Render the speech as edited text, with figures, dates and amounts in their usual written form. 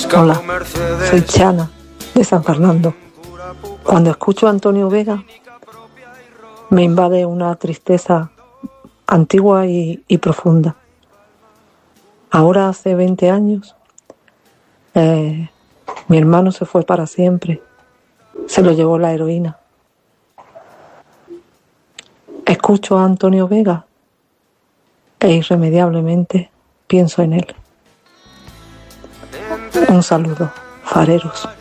Hola, soy Chana, de San Fernando. Cuando escucho a Antonio Vega, me invade una tristeza antigua y profunda. Ahora hace 20 años, mi hermano se fue para siempre. Se lo llevó la heroína. Escucho a Antonio Vega e irremediablemente pienso en él. Un saludo, fareros.